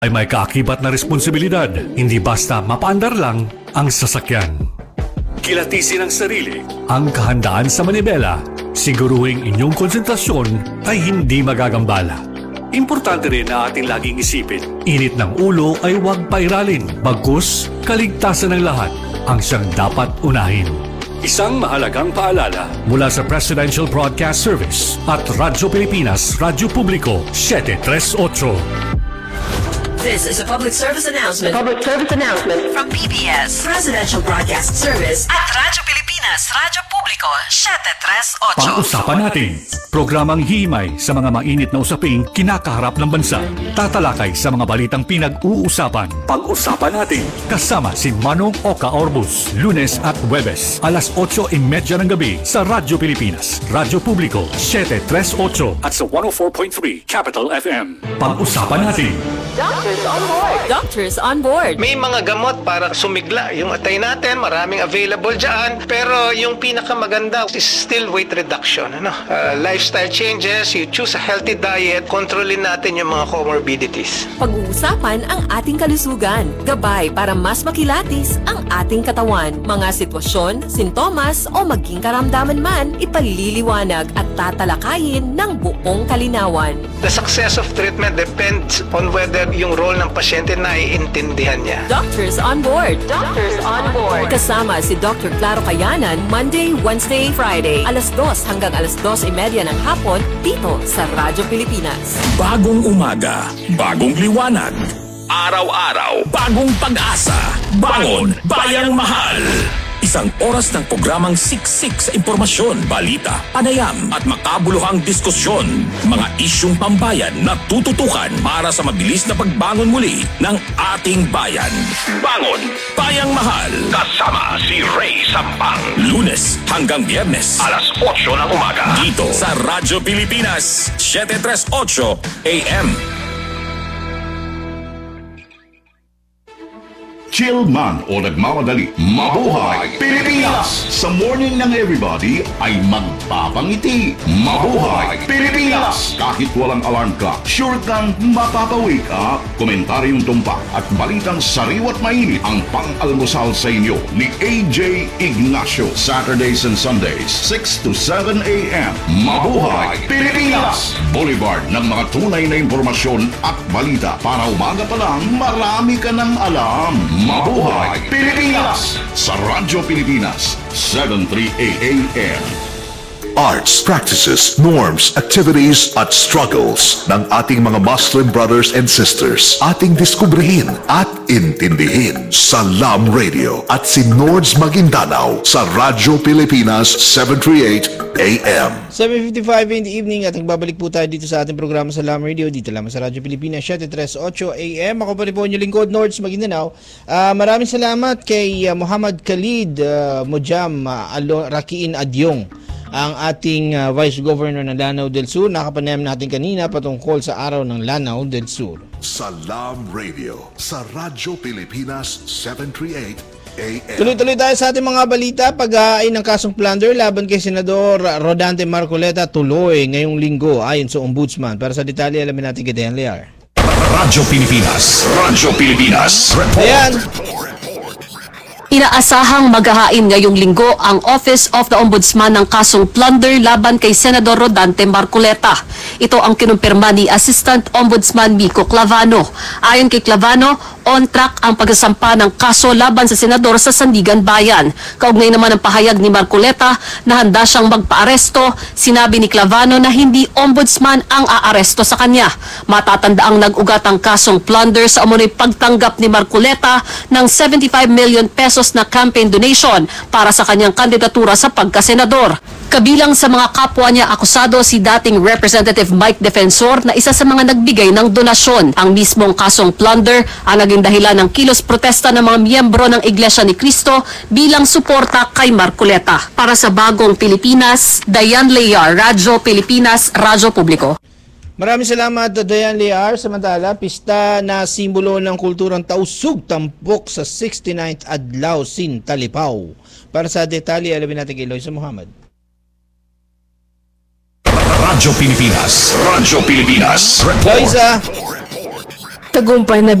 ay may kaakibat na responsibilidad, hindi basta mapaandar lang ang sasakyan. Kilatisin ang sarili, ang kahandaan sa manibela, siguruhing inyong konsentrasyon ay hindi magagambala. Importante rin na ating laging isipin, init ng ulo ay huwag pairalin, bagkus kaligtasan ng lahat ang siyang dapat unahin. Isang mahalagang paalala mula sa Presidential Broadcast Service at Radyo Pilipinas, Radyo Publiko 738. This is a public service announcement. From PBS, Presidential Broadcast Service at Radyo Pilipinas, Radyo Publiko 738. Pag-usapan natin, programang hihimay sa mga mainit na usaping kinakaharap ng bansa. Tatalakay sa mga balitang pinag-uusapan. Pag-usapan natin, kasama si Manong Oka Orbus, Lunes at Huwebes, alas 8:30 ng gabi sa Radyo Pilipinas, Radyo Publiko 738 at sa 104.3 Capital FM. Pag-usapan natin. Doctors on board. May mga gamot para sumigla yung atay natin, maraming available dyan. Pero yung pinakamaganda is still weight reduction. Lifestyle changes, you choose a healthy diet, kontrolin natin yung mga comorbidities. Pag-uusapan ang ating kalusugan, gabay para mas makilatis ang ating katawan. Mga sitwasyon, sintomas o maging karamdaman man, ipaliliwanag at tatalakayin ng buong kalinawan. The success of treatment depends on whether yung role ng pasyente na iintindihan niya. Doctors on board. Doctors on board. Kasama si Dr. Claro Cayanan, Monday, Wednesday, Friday, alas 2 hanggang alas 2:30 ng hapon, dito sa Radyo Pilipinas. Bagong umaga, bagong liwanag. Araw-araw, bagong pag-asa. Bangon, bayang mahal. Isang oras ng programang siksik sa impormasyon, balita, panayam at makabuluhang diskusyon. Mga isyung pambayan na tututukan para sa mabilis na pagbangon muli ng ating bayan. Bangon, bayang mahal. Kasama si Ray Sampang. Lunes hanggang Biyernes, alas 8 ng umaga. Dito sa Radyo Pilipinas, 738 AM. Chill man o nagmamadali, mabuhay Pilipinas! Sa morning ng everybody ay magpapangiti. Mabuhay Pilipinas! Kahit walang alarm clock, sure kang mapapawake up. Komentaryong tumpak at balitang sariwat mainit ang pang-almusal sa inyo ni AJ Ignacio. Saturdays and Sundays, 6 to 7 a.m. Mabuhay Pilipinas! Boulevard ng mga tunay na impormasyon at balita para umaga pa lang marami ka ng alam. Mabuhay Pilipinas! Sa Radyo Pilipinas, 738 AM. Arts, practices, norms, activities at struggles ng ating mga Muslim brothers and sisters. Ating diskubrihin at intindihin sa Lam Radio at si Nords Maguindanao sa Radyo Pilipinas 738 AM. 7:55 in the evening, ating babalik po tayo dito sa ating programa sa Lam Radio, dito lamang sa Radyo Pilipinas 738 AM. Ako pa rin po yung lingkod, Nords Maguindanao. Maraming salamat kay Muhammad Khalid Mujam Rakiin Adyong, ang ating Vice Governor ng Lanao del Sur. Nakapanayam natin kanina patungkol sa araw ng Lanao del Sur. Sa Lam Radio, sa Radyo Pilipinas 738 AM. Tuloy-tuloy tayo sa ating mga balita. Pag-aain ng kasong plunder laban kay Senador Rodante Marcoleta tuloy ngayong linggo ayon sa Ombudsman. Para sa detalye, alamin natin kay Dayan Lear. Radyo Pilipinas, Radyo Pilipinas. Ayan. Inaasahang maghahain ngayong linggo ang Office of the Ombudsman ng kasong plunder laban kay Senador Rodante Marcoleta. Ito ang kinumpirma ni Assistant Ombudsman Miko Clavano. Ayon kay Clavano, on track ang pagsasampa ng kaso laban sa senador sa Sandigan Bayan. Kaugnay naman ang pahayag ni Marcoleta na handa siyang magpaaresto, sinabi ni Clavano na hindi ombudsman ang aaresto sa kanya. Matatandaang nag-ugat ang kasong plunder sa umunoy pagtanggap ni Marcoleta ng 75 million pesos na campaign donation para sa kanyang kandidatura sa pagkasenador. Kabilang sa mga kapwa niya akusado si dating Representative Mike Defensor na isa sa mga nagbigay ng donasyon. Ang mismong kasong plunder ang naging dahilan ng kilos protesta ng mga miyembro ng Iglesia ni Cristo bilang suporta kay Marcoleta. Para sa Bagong Pilipinas, Dayan Lear, Radyo Pilipinas, Radyo Publiko. Maraming salamat, Dayan Lear. Samantala, pista na simbolo ng kulturang tausug tampok sa 69th Adlaw Sin Talipaw. Para sa detalye, alamin natin kay Loisa Muhammad. Radyo Pilipinas, Radyo Pilipinas. Loisa. tagumpay na